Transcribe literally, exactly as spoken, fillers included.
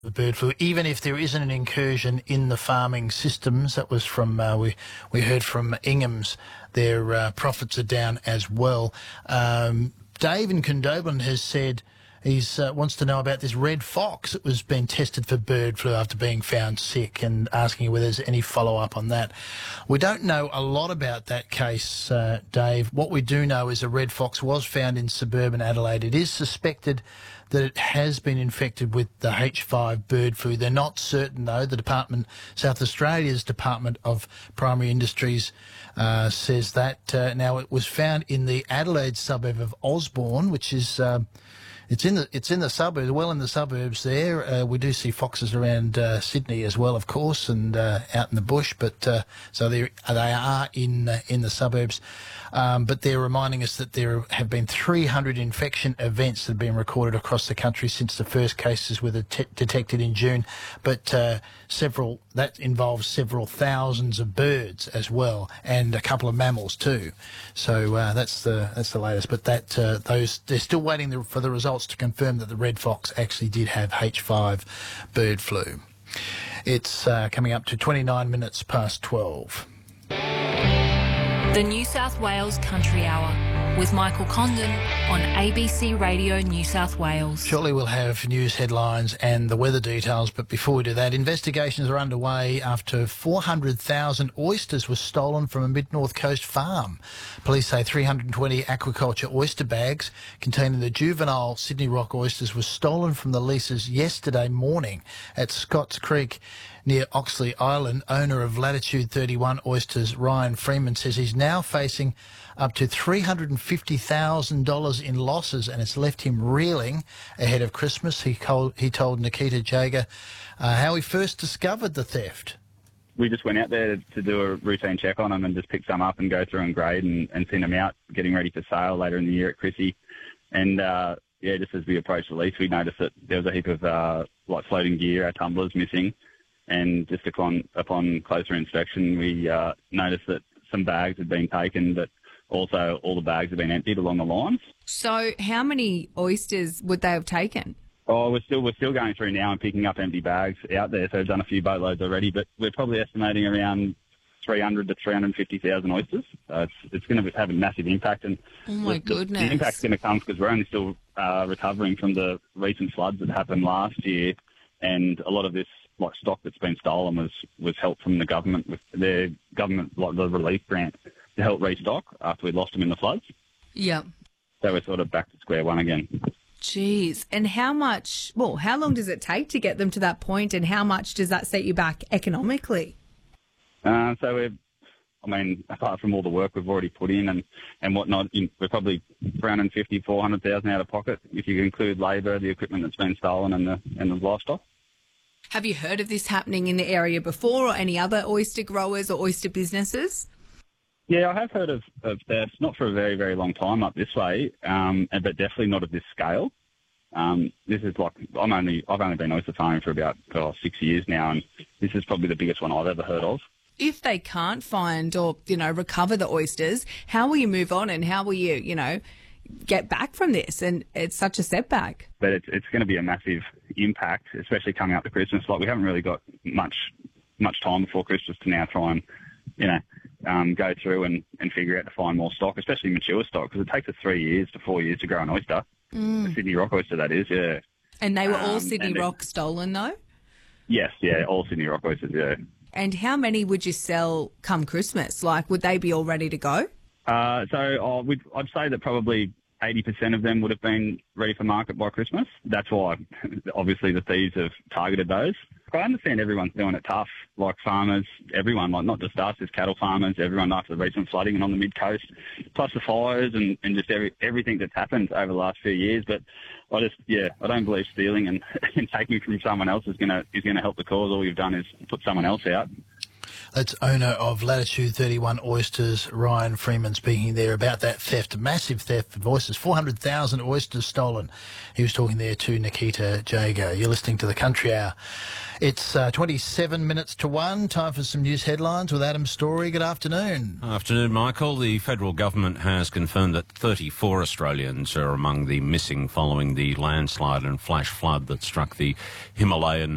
the bird flu, even if there isn't an incursion in the farming systems. That was from, uh, we, we heard from Ingham's, their uh, profits are down as well. Um, Dave in Condobolin has said he uh, wants to know about this red fox that was being tested for bird flu after being found sick, and asking whether there's any follow-up on that. We don't know a lot about that case, uh, Dave. What we do know is a red fox was found in suburban Adelaide. It is suspected that it has been infected with the H five bird flu. They're not certain, though. The Department, South Australia's Department of Primary Industries uh, says that. Uh, now, it was found in the Adelaide suburb of Osborne, which is... Uh, It's in the it's in the suburbs, well in the suburbs there. Uh, we do see foxes around uh, Sydney as well, of course, and uh, out in the bush. But uh, so they they are in uh, in the suburbs. Um, but they're reminding us that there have been three hundred infection events that have been recorded across the country since the first cases were det- detected in June. But uh, several that involves several thousands of birds as well, and a couple of mammals too. So uh, that's the that's the latest. But that uh, those they're still waiting the, for the results to confirm that the red fox actually did have H five bird flu. It's uh, coming up to twenty-nine minutes past twelve. The New South Wales Country Hour with Michael Condon on A B C Radio New South Wales. Shortly we'll have news headlines and the weather details, but before we do that, investigations are underway after four hundred thousand oysters were stolen from a mid-north coast farm. Police say three hundred twenty aquaculture oyster bags containing the juvenile Sydney Rock oysters were stolen from the leases yesterday morning at Scotts Creek near Oxley Island. Owner of Latitude thirty-one Oysters, Ryan Freeman, says he's now facing up to three hundred fifty thousand dollars in losses, and it's left him reeling ahead of Christmas. He told, he told Nikita Jager uh, how he first discovered the theft. We just went out there to do a routine check on them and just pick some up and go through and grade and, and send them out, getting ready for sale later in the year at Chrissy. And, uh, yeah, just as we approached the lease, we noticed that there was a heap of, uh, like, floating gear, our tumblers missing. And just upon, upon closer inspection, we uh, noticed that some bags had been taken, but also all the bags had been emptied along the lines. So how many oysters would they have taken? Oh, we're still we're still going through now and picking up empty bags out there. So we've done a few boatloads already, but we're probably estimating around three hundred to three hundred fifty thousand oysters. So it's it's going to have a massive impact. And oh my the, goodness, the impact's going to come because we're only still uh, recovering from the recent floods that happened last year, and a lot of this like stock that's been stolen was was help from the government with their government like the relief grant to help restock after we lost them in the floods. Yep. So we're sort of back to square one again. Jeez. And how much, well, how long does it take to get them to that point, and how much does that set you back economically? Uh, so we're, I mean, apart from all the work we've already put in and, and whatnot, we're probably three hundred fifty, four hundred thousand out of pocket if you include labour, the equipment that's been stolen and the, and the livestock. Have you heard of this happening in the area before, or any other oyster growers or oyster businesses? Yeah, I have heard of, of thefts, not for a very, very long time up this way, um, but definitely not of this scale. Um, this is like, I'm only, I've only been oyster farming for about oh, six years now, and this is probably the biggest one I've ever heard of. If they can't find or, you know, recover the oysters, how will you move on, and how will you, you know, get back from this? And it's such a setback. But it's, it's going to be a massive impact, especially coming up to Christmas. Like, we haven't really got much much time before Christmas to now try and, you know, um, go through and, and figure out to find more stock, especially mature stock, because it takes us three years to four years to grow an oyster. Mm. A Sydney Rock oyster, that is, yeah. And they were all um, Sydney Rock stolen, though? Yes, yeah, all Sydney Rock oysters, yeah. And how many would you sell come Christmas? Like, would they be all ready to go? Uh, so oh, we'd, I'd say that probably eighty percent of them would have been ready for market by Christmas. That's why, obviously, the thieves have targeted those. I understand everyone's doing it tough, like farmers, everyone, like not just us, there's cattle farmers, everyone after the recent flooding and on the mid-coast, plus the fires and, and just every, everything that's happened over the last few years. But I just, yeah, I don't believe stealing and, and taking from someone else is going to is gonna help the cause. All we've done is put someone else out. That's owner of Latitude thirty-one Oysters, Ryan Freeman, speaking there about that theft, massive theft of oysters, four hundred thousand oysters stolen. He was talking there to Nikita Jager. You're listening to the Country Hour. It's uh, twenty-seven minutes to one. Time for some news headlines with Adam Story. Good afternoon. Afternoon, Michael. The federal government has confirmed that thirty-four Australians are among the missing following the landslide and flash flood that struck the Himalayan